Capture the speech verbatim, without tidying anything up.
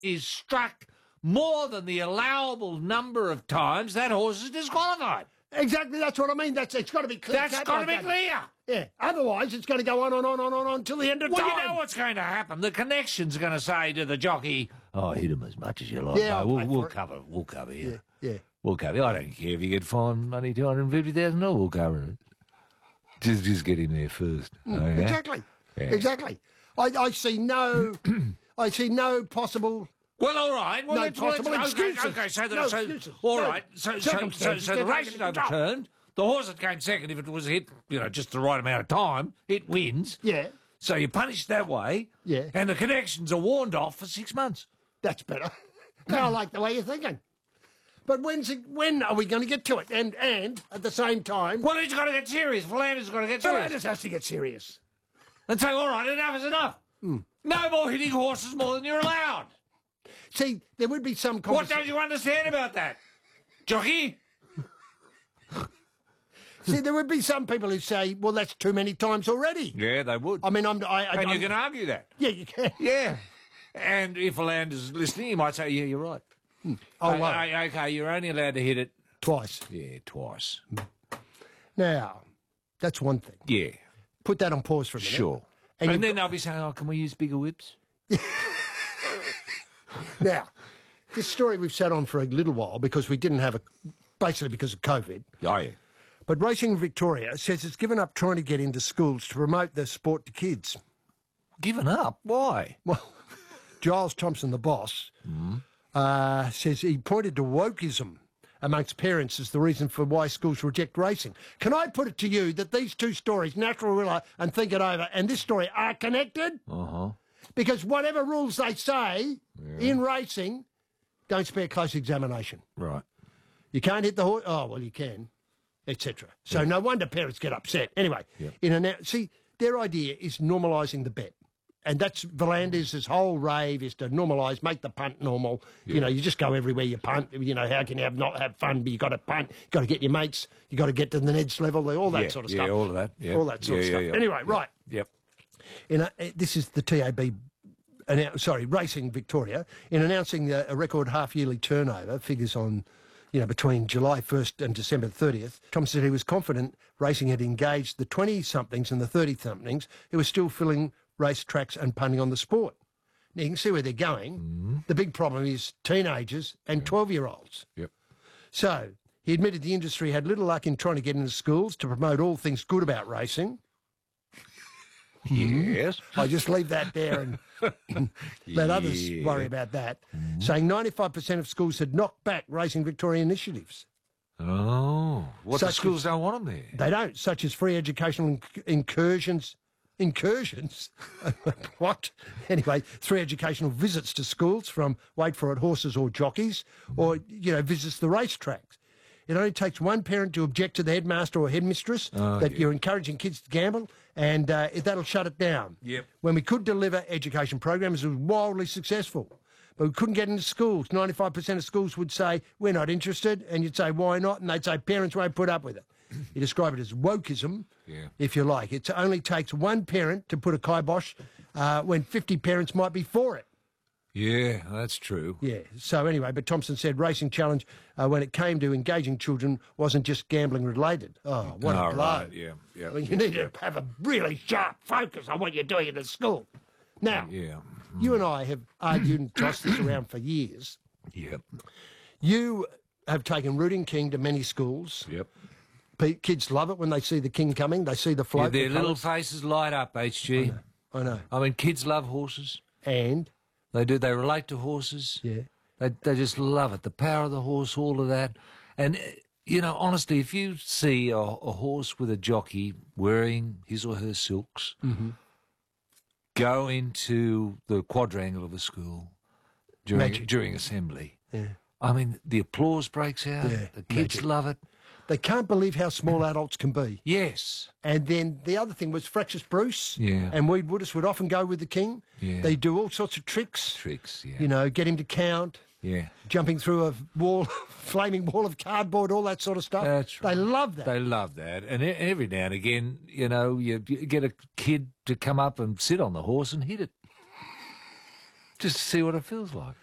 is struck more than the allowable number of times, that horse is disqualified. Exactly, that's what I mean. That's It's got to be clear. That's got to be like clear. Yeah, otherwise it's going to go on and on and on until the end of well, time. Well, you know what's going to happen. The connection's going to say to the jockey, oh, hit him as much as you like. Yeah, no, we'll, we'll it. cover We'll cover you. Yeah, yeah. We'll cover you. I don't care if you get fined money two hundred fifty thousand dollars, we'll cover it. Just, just get him there first. Mm, okay? Exactly, Yeah. exactly. I, I see no, I see no possible... Well, all right. Well, no let's, possible let's, okay, excuses. okay, so, the, no so excuses. all no right. So, so, so, so, so the race is overturned. The horse that came second, if it was hit, you know, just the right amount of time, it wins. Yeah. So you punish that way. Yeah. And the connections are warned off for six months. That's better. I like the way you're thinking. But when's it, when are we going to get to it? And and at the same time... Well, he's got to get serious. Flanders got to get serious. Flanders has to get serious. And say, all right, enough is enough. Mm. No more hitting horses more than you're allowed. See, there would be some... What don't you understand about that, jockey? See, there would be some people who say, well, that's too many times already. Yeah, they would. I mean, I'm... I, I, and I'm, you can argue that. Yeah, you can. Yeah. And if a land is listening, he might say, yeah, you're right. Hmm. Oh, well. I, I, okay, you're only allowed to hit it... Twice. Yeah, twice. Now, that's one thing. Yeah. Put that on pause for a minute. Sure. And, and then they'll be saying, oh, can we use bigger whips? Now, this story we've sat on for a little while because we didn't have a... Basically because of COVID. Oh, yeah. But Racing Victoria says it's given up trying to get into schools to promote the sport to kids. Given up? Why? Well, Giles Thompson, the boss, mm. uh, says he pointed to wokeism amongst parents as the reason for why schools reject racing. Can I put it to you that these two stories, Natural Willow and Think It Over, and this story are connected? Uh-huh. Because whatever rules they say yeah. in racing, don't spare close examination. Right. You can't hit the horse. Oh, well, you can, et cetera. So yeah. no wonder parents get upset. Anyway, yeah. in an see, their idea is normalising the bet. And that's V'landers' whole rave is to normalise, make the punt normal. Yeah. You know, you just go everywhere you punt. You know, how can you have not have fun? But you got to punt. You got to get your mates. You got to get to the Neds level. All that yeah, sort of yeah, stuff. all of that. Yeah. All that sort yeah, of stuff. Yeah, yeah. Anyway, yeah. right. Yep. In a, this is the T A B. Sorry, Racing Victoria in announcing the, a record half-yearly turnover figures on. You know, between July first and December thirtieth, Tom said he was confident racing had engaged the twenty-somethings and the thirty-somethings who were still filling race tracks and punting on the sport. Now, you can see where they're going. Mm-hmm. The big problem is teenagers and twelve-year-olds. Yep. So, he admitted the industry had little luck in trying to get into schools to promote all things good about racing. Yes. I just leave that there and let yeah. others worry about that. Mm-hmm. Saying ninety-five percent of schools had knocked back Racing Victoria initiatives. Oh. What, Such the schools as, don't want them there? They don't, such as free educational inc- incursions. Incursions? What? Anyway, three educational visits to schools from, wait for it, horses or jockeys, or, you know, visits the racetracks. It only takes one parent to object to the headmaster or headmistress oh, that yeah. you're encouraging kids to gamble, and uh, that'll shut it down. Yep. When we could deliver education programs, it was wildly successful. But we couldn't get into schools. ninety-five percent of schools would say, we're not interested, and you'd say, why not? And they'd say, parents won't put up with it. You describe it as wokeism, yeah. if you like. It only takes one parent to put a kibosh uh, when fifty parents might be for it. Yeah, that's true. Yeah. So anyway, but Thompson said Racing Challenge, uh, when it came to engaging children, wasn't just gambling related. Oh, what oh, a blow. Right. Yeah, yeah. I mean, you need to have a really sharp focus on what you're doing in the school. Now, yeah. Mm. you and I have argued and tossed this around for years. Yep. You have taken Rooting King to many schools. Yep. P- kids love it when they see the king coming. They see the float. Yeah, their the little colours. faces light up, H G. I know. I know. I mean, kids love horses. And? They do. They relate to horses. Yeah. They, they just love it. The power of the horse, all of that. And, you know, honestly, if you see a, a horse with a jockey wearing his or her silks, mm-hmm. go into the quadrangle of a school during, during assembly, yeah. I mean, the applause breaks out. Yeah, the kids magic. love it. They can't believe how small adults can be. Yes. And then the other thing was Fractious Bruce yeah. and Weed Woodis would often go with the king. Yeah. They do all sorts of tricks. Tricks, yeah. You know, get him to count. Yeah. Jumping through a wall, flaming wall of cardboard, all that sort of stuff. That's right. They love that. They love that. And e- every now and again, you know, you, you get a kid to come up and sit on the horse and hit it. Just to see what it feels like.